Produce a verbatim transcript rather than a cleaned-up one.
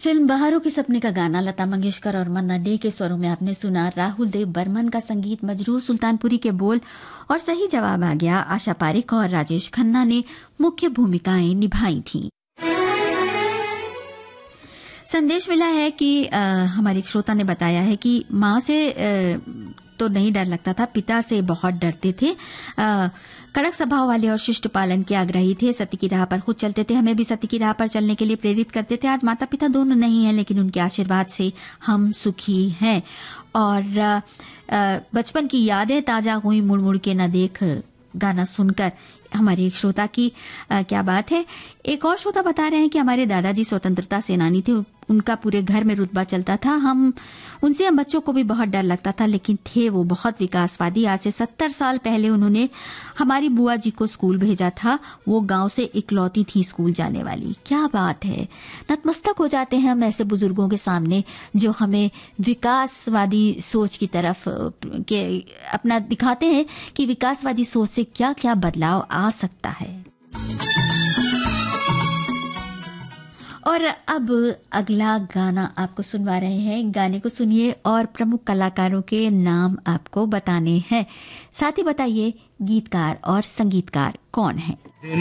Film बहारों के सपने का गाना लता मंगेशकर और मन्ना डे के स्वरों में आपने सुना। राहुल देव बर्मन का संगीत, मजरूर सुल्तानपुरी के बोल और सही जवाब आ गया। आशा पारेख और राजेश खन्ना ने मुख्य भूमिकाएं निभाई थीं। संदेश मिला है कि आ, हमारे एक श्रोता ने बताया है कि माँ से आ, तो नहीं डर लगता था, पिता से बहुत डरते थे। आ, कड़क स्वभाव वाले और शिष्ट पालन के आग्रही थे, सत्य की राह पर खुद चलते थे, हमें भी सत्य की राह पर चलने के लिए प्रेरित करते थे। आज माता पिता दोनों नहीं हैं, लेकिन उनके आशीर्वाद से हम सुखी हैं। और आ, आ, बचपन की यादें ताजा हुई, मुड़ मुड़ के न देख गाना सुनकर। हमारे एक श्रोता की आ, क्या बात है। एक और श्रोता बता रहे हैं कि हमारे दादाजी स्वतंत्रता सेनानी थे, उनका पूरे घर में रुतबा चलता था। हम उनसे हम बच्चों को भी बहुत डर लगता था, लेकिन थे वो बहुत विकासवादी। आज से सत्तर साल पहले उन्होंने हमारी बुआ जी को स्कूल भेजा था। वो गांव से इकलौती थी स्कूल जाने वाली। क्या बात है, नतमस्तक हो जाते हैं हम ऐसे बुजुर्गों के सामने जो हमें विकासवादी सोच की तरफ के अपना दिखाते हैं कि विकासवादी सोच से क्या क्या बदलाव आ सकता है। और अब अगला गाना आपको सुनवा रहे हैं। गाने को सुनिए और प्रमुख कलाकारों के नाम आपको बताने हैं। साथ ही बताइए गीतकार और संगीतकार कौन है।